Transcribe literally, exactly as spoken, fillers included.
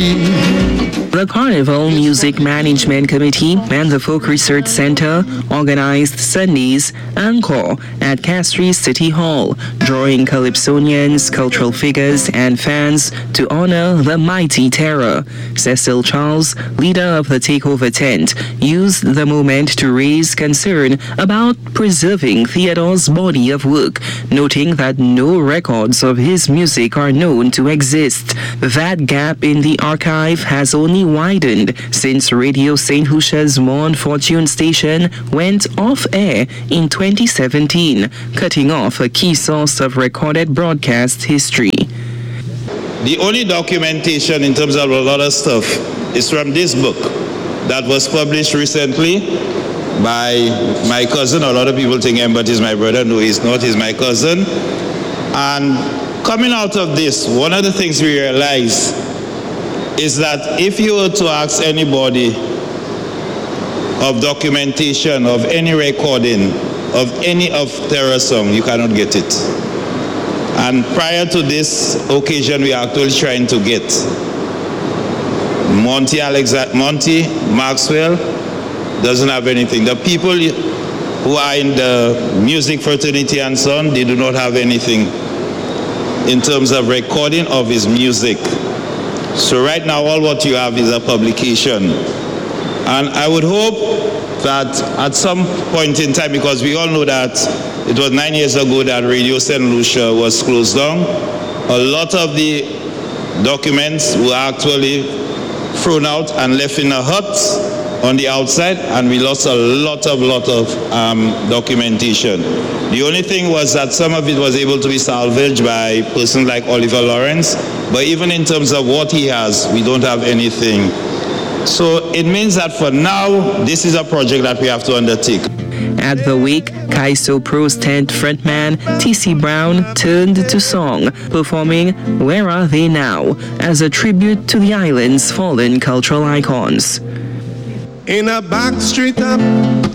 The Carnival Music Management Committee and the Folk Research Center organized Sunday's Encore at Castries City Hall, drawing Calypsonians, cultural figures, and fans to honor the mighty terror. Cecil Charles, leader of the takeover tent, used the moment to raise concern about preserving Theodore's body of work, noting that no records of his music are known to exist. That gap in the archive has only widened since Radio Saint Lucia's Morn Fortune station went off-air in twenty seventeen, cutting off a key source of recorded broadcast history. The only documentation in terms of a lot of stuff is from this book that was published recently by my cousin. A lot of people think Embert is my brother. No, he's not. He's my cousin. And coming out of this, one of the things we realize is that if you were to ask anybody of documentation, of any recording, of any of terror song, you cannot get it. And prior to this occasion, we are actually trying to get Monty, Alexa- Monty Maxwell doesn't have anything. The people who are in the music fraternity and so on, they do not have anything in terms of recording of his music. So right now, all what you have is a publication. And I would hope that at some point in time, because we all know that it was nine years ago that Radio Saint Lucia was closed down, a lot of the documents were actually thrown out and left in a hut on the outside, and we lost a lot of, lot of um, documentation. The only thing was that some of it was able to be salvaged by persons like Oliver Lawrence, but even in terms of what he has, we don't have anything. So it means that for now, this is a project that we have to undertake. At the wake, Kaiso Pro's tent frontman T C Brown turned to song, performing Where Are They Now as a tribute to the island's fallen cultural icons. In a back street up